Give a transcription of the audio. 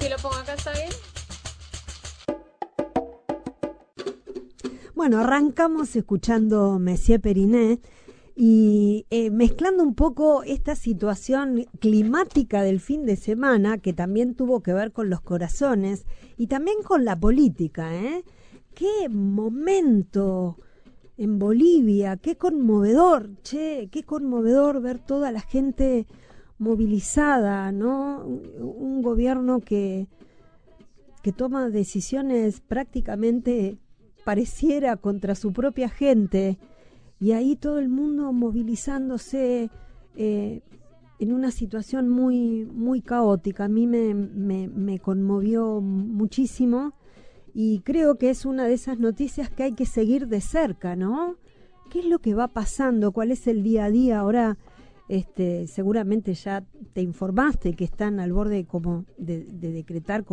si lo pongo acá, ¿está bien? Bueno, arrancamos escuchando Messier Periné y mezclando un poco esta situación climática del fin de semana, que también tuvo que ver con los corazones y también con la política, ¿eh? ¡Qué momento en Bolivia! ¡Qué conmovedor! Che, qué conmovedor ver toda la gente movilizada, ¿no? Un gobierno que toma decisiones prácticamente pareciera contra su propia gente, y ahí todo el mundo movilizándose en una situación muy, muy caótica. A mí me conmovió muchísimo y creo que es una de esas noticias que hay que seguir de cerca, ¿no? ¿Qué es lo que va pasando? ¿Cuál es el día a día? Ahora seguramente ya te informaste que están al borde como de decretar